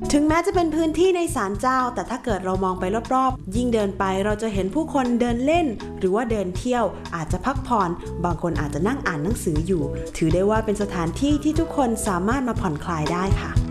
ถึงแม้จะเป็นพื้นที่ในศาลเจ้าแต่ถ้าเกิดเรามองไปรอบๆยิ่งเดินไปเราจะเห็นผู้คนเดินเล่นหรือว่าเดินเที่ยวอาจจะพักผ่อนบางคนอาจจะนั่งอ่านหนังสืออยู่ถือได้ว่าเป็นสถานที่ที่ทุกคนสามารถมาผ่อนคลายได้ค่ะ